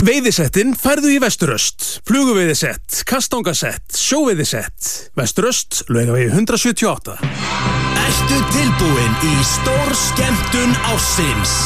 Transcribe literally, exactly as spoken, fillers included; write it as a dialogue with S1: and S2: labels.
S1: Veiðisettin færðu í Vesturöst. Fluguveiðisett, kastangasett, sjóveiðisett. Vesturöst, Laugavegi hundrað sjötíu og átta.
S2: Ertu tilbúin í stór skemmtun ársins?